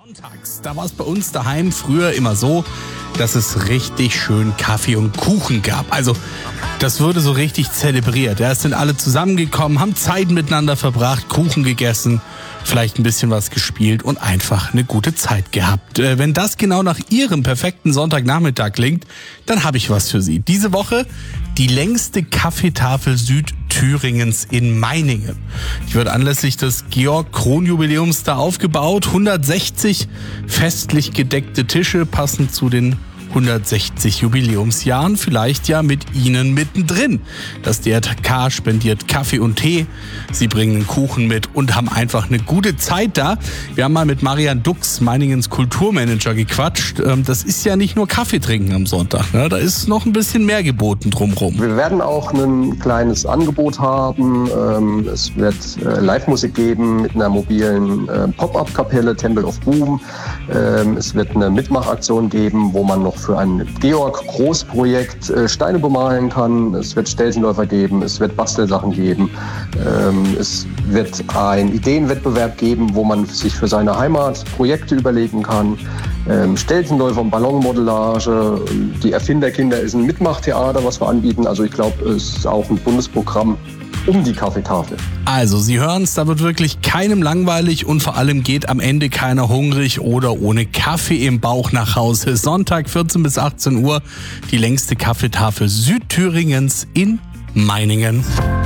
Sonntags, da war es bei uns daheim früher immer so, dass es richtig schön Kaffee und Kuchen gab. Also das wurde so richtig zelebriert. Ja, es sind alle zusammengekommen, haben Zeit miteinander verbracht, Kuchen gegessen, vielleicht ein bisschen was gespielt und einfach eine gute Zeit gehabt. Wenn das genau nach Ihrem perfekten Sonntagnachmittag klingt, dann habe ich was für Sie. Diese Woche die längste Kaffeetafel Südthüringens in Meiningen. Die wird anlässlich des Georg-Kron-Jubiläums da aufgebaut. 160 festlich gedeckte Tische passend zu den 160 Jubiläumsjahren, vielleicht ja mit Ihnen mittendrin. Das DRK spendiert Kaffee und Tee, Sie bringen einen Kuchen mit und haben einfach eine gute Zeit da. Wir haben mal mit Marian Dux, Meiningens Kulturmanager, gequatscht. Das ist ja nicht nur Kaffee trinken am Sonntag, ne? Da ist noch ein bisschen mehr geboten drumherum. Wir werden auch ein kleines Angebot haben. Es wird Live-Musik geben mit einer mobilen Pop-up-Kapelle, Temple of Boom. Es wird eine Mitmachaktion geben, wo man noch für ein Georg-Großprojekt Steine bemalen kann. Es wird Stelzenläufer geben, es wird Bastelsachen geben. Es wird einen Ideenwettbewerb geben, wo man sich für seine Heimat Projekte überlegen kann. Stelzenläufer und Ballonmodellage. Die Erfinderkinder ist ein Mitmachtheater, was wir anbieten. Also ich glaube, es ist auch ein Bundesprogramm um die Kaffeetafel. Also, Sie hören es, da wird wirklich keinem langweilig und vor allem geht am Ende keiner hungrig oder ohne Kaffee im Bauch nach Hause. Sonntag 14 bis 18 Uhr, die längste Kaffeetafel Südthüringens in Meiningen.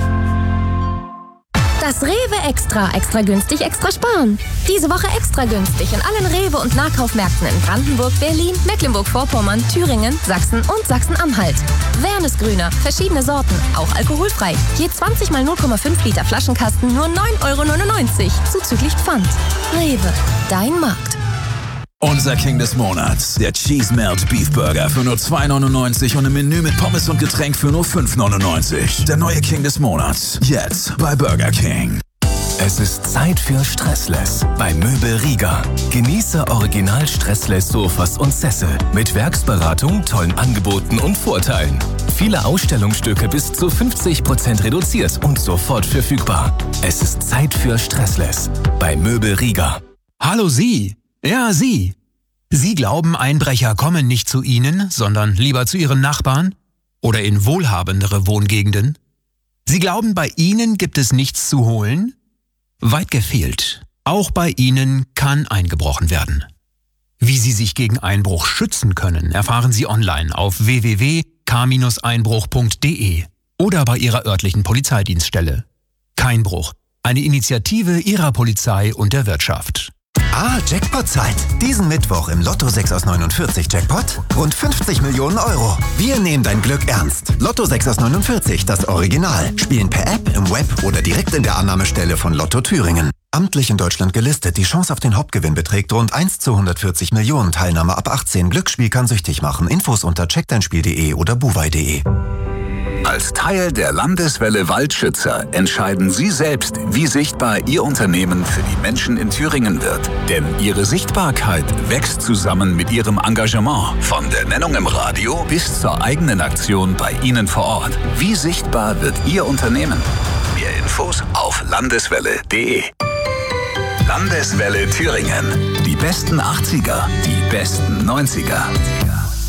Das Rewe Extra. Extra günstig, extra sparen. Diese Woche extra günstig in allen Rewe- und Nahkaufmärkten in Brandenburg, Berlin, Mecklenburg-Vorpommern, Thüringen, Sachsen und Sachsen-Anhalt. Wernesgrüner, verschiedene Sorten, auch alkoholfrei. Je 20 mal 0,5 Liter Flaschenkasten nur 9,99 €, zuzüglich Pfand. Rewe, dein Markt. Unser King des Monats, der Cheese Melt Beef Burger für nur 2,99 € und ein Menü mit Pommes und Getränk für nur 5,99 €. Der neue King des Monats, jetzt bei Burger King. Es ist Zeit für Stressless bei Möbel Rieger. Genieße original Stressless Sofas und Sessel mit Werksberatung, tollen Angeboten und Vorteilen. Viele Ausstellungsstücke bis zu 50% reduziert und sofort verfügbar. Es ist Zeit für Stressless bei Möbel Rieger. Hallo Sie! Ja, Sie. Sie glauben, Einbrecher kommen nicht zu Ihnen, sondern lieber zu Ihren Nachbarn oder in wohlhabendere Wohngegenden? Sie glauben, bei Ihnen gibt es nichts zu holen? Weit gefehlt. Auch bei Ihnen kann eingebrochen werden. Wie Sie sich gegen Einbruch schützen können, erfahren Sie online auf www.k-einbruch.de oder bei Ihrer örtlichen Polizeidienststelle. Keinbruch. Eine Initiative Ihrer Polizei und der Wirtschaft. Jackpot-Zeit. Diesen Mittwoch im Lotto 6 aus 49 Jackpot rund 50 Millionen €. Wir nehmen dein Glück ernst. Lotto 6 aus 49, das Original. Spielen per App, im Web oder direkt in der Annahmestelle von Lotto Thüringen. Amtlich in Deutschland gelistet. Die Chance auf den Hauptgewinn beträgt rund 1 zu 140 Millionen. Teilnahme ab 18. Glücksspiel kann süchtig machen. Infos unter checkdeinspiel.de oder buwei.de. Als Teil der Landeswelle Waldschützer entscheiden Sie selbst, wie sichtbar Ihr Unternehmen für die Menschen in Thüringen wird. Denn Ihre Sichtbarkeit wächst zusammen mit Ihrem Engagement. Von der Nennung im Radio bis zur eigenen Aktion bei Ihnen vor Ort. Wie sichtbar wird Ihr Unternehmen? Mehr Infos auf landeswelle.de. Landeswelle Thüringen. Die besten 80er, die besten 90er.